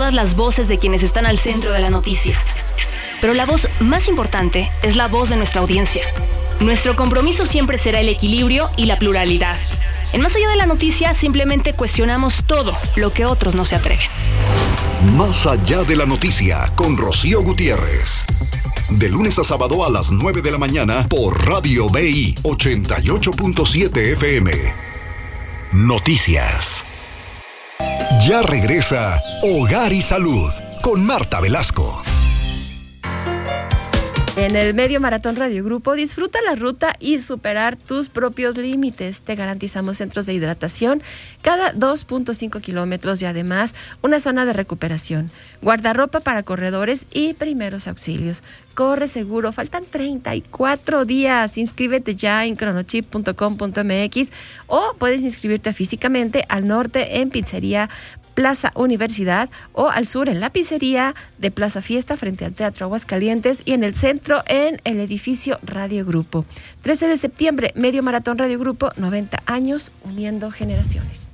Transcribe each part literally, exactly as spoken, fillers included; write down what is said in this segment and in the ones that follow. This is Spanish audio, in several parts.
todas las voces de quienes están al centro de la noticia. Pero la voz más importante es la voz de nuestra audiencia. Nuestro compromiso siempre será el equilibrio y la pluralidad. En Más allá de la noticia, simplemente cuestionamos todo lo que otros no se atreven. Más allá de la noticia, con Rocío Gutiérrez. De lunes a sábado a las nueve de la mañana por Radio B I ochenta y ocho punto siete F M. Noticias. Ya regresa Hogar y Salud con Marta Velasco. En el Medio Maratón Radio Grupo, disfruta la ruta y superar tus propios límites. Te garantizamos centros de hidratación cada dos punto cinco kilómetros y además una zona de recuperación, guardarropa para corredores y primeros auxilios. Corre seguro, faltan treinta y cuatro días. Inscríbete ya en cronochip punto com punto m x o puedes inscribirte físicamente al norte en Pizzería Plaza Universidad o al sur en la pizzería de Plaza Fiesta frente al Teatro Aguascalientes y en el centro en el edificio Radio Grupo. trece de septiembre, Medio Maratón Radio Grupo, noventa años uniendo generaciones.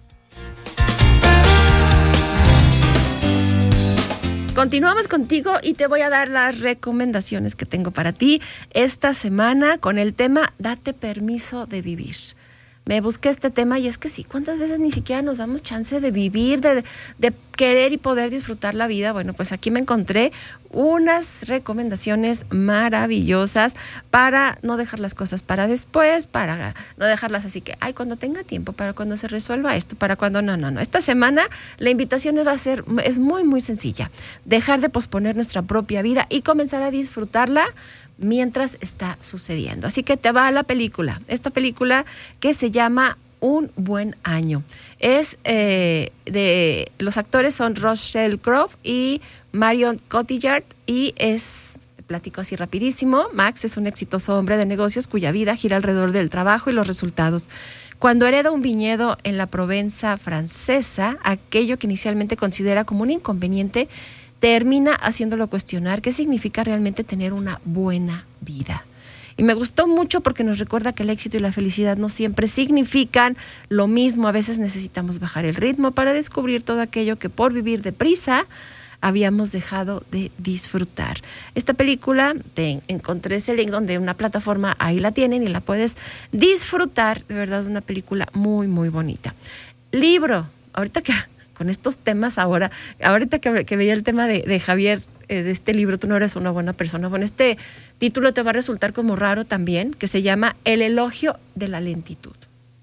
Continuamos contigo y te voy a dar las recomendaciones que tengo para ti esta semana con el tema Date permiso de vivir. Me busqué este tema y es que sí, ¿cuántas veces ni siquiera nos damos chance de vivir, de, de querer y poder disfrutar la vida? Bueno, pues aquí me encontré unas recomendaciones maravillosas para no dejar las cosas para después, para no dejarlas así que, ay, cuando tenga tiempo, para cuando se resuelva esto, para cuando no, no, no. Esta semana la invitación va a ser, es muy, muy sencilla. Dejar de posponer nuestra propia vida y comenzar a disfrutarla mientras está sucediendo. Así que te va a la película, esta película que se llama Un buen año. Es eh, de los actores son Russell Crowe y Marion Cotillard y es, te platico así rapidísimo, Max es un exitoso hombre de negocios cuya vida gira alrededor del trabajo y los resultados. Cuando hereda un viñedo en la Provenza francesa, aquello que inicialmente considera como un inconveniente termina haciéndolo cuestionar qué significa realmente tener una buena vida. Y me gustó mucho porque nos recuerda que el éxito y la felicidad no siempre significan lo mismo. A veces necesitamos bajar el ritmo para descubrir todo aquello que por vivir deprisa habíamos dejado de disfrutar. Esta película, te encontré ese link donde una plataforma, ahí la tienen y la puedes disfrutar. De verdad, una película muy, muy bonita. Libro, ahorita que... con estos temas ahora, ahorita que, que veía el tema de, de Javier, eh, de este libro, Tú no eres una buena persona. Bueno, este título te va a resultar como raro también, que se llama El elogio de la lentitud.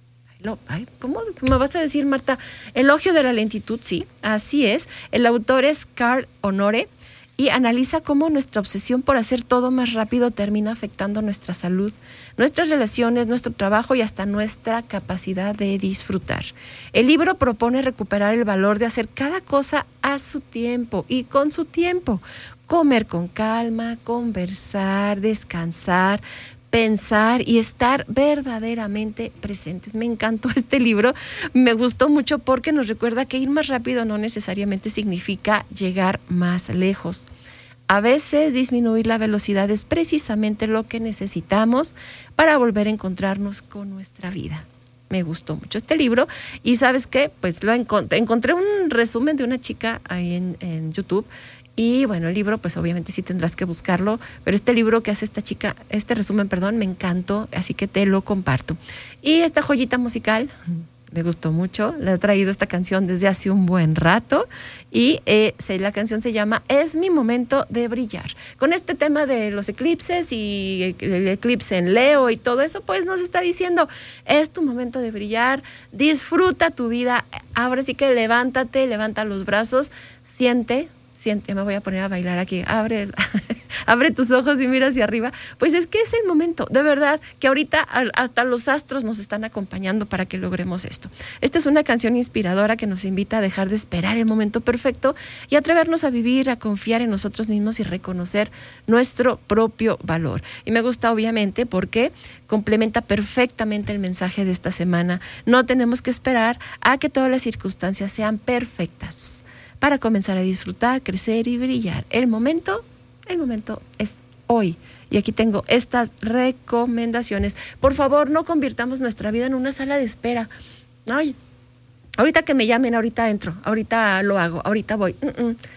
Ay, ¿cómo me vas a decir, Marta? Elogio de la lentitud, sí, así es. El autor es Carl Honore y analiza cómo nuestra obsesión por hacer todo más rápido termina afectando nuestra salud, nuestras relaciones, nuestro trabajo y hasta nuestra capacidad de disfrutar. El libro propone recuperar el valor de hacer cada cosa a su tiempo y con su tiempo. Comer con calma, conversar, descansar, pensar y estar verdaderamente presentes. Me encantó este libro, me gustó mucho porque nos recuerda que ir más rápido no necesariamente significa llegar más lejos. A veces disminuir la velocidad es precisamente lo que necesitamos para volver a encontrarnos con nuestra vida. Me gustó mucho este libro y ¿sabes qué? Pues lo encontré, encontré un resumen de una chica ahí en, en YouTube. Y bueno, el libro, pues obviamente sí tendrás que buscarlo, pero este libro que hace esta chica, este resumen, perdón, me encantó, así que te lo comparto. Y esta joyita musical, me gustó mucho, le he traído esta canción desde hace un buen rato y eh, la canción se llama Es mi momento de brillar. Con este tema de los eclipses y el eclipse en Leo y todo eso, pues nos está diciendo, es tu momento de brillar, disfruta tu vida, ahora sí que levántate, levanta los brazos, siente, siente, me voy a poner a bailar aquí, abre, abre tus ojos y mira hacia arriba. Pues es que es el momento, de verdad, que ahorita hasta los astros nos están acompañando para que logremos esto. Esta es una canción inspiradora que nos invita a dejar de esperar el momento perfecto y atrevernos a vivir, a confiar en nosotros mismos y reconocer nuestro propio valor. Y me gusta obviamente porque complementa perfectamente el mensaje de esta semana. No tenemos que esperar a que todas las circunstancias sean perfectas para comenzar a disfrutar, crecer y brillar. El momento, el momento es hoy. Y aquí tengo estas recomendaciones. Por favor, no convirtamos nuestra vida en una sala de espera. Ay, ahorita que me llamen, ahorita entro, ahorita lo hago, ahorita voy. Uh-uh.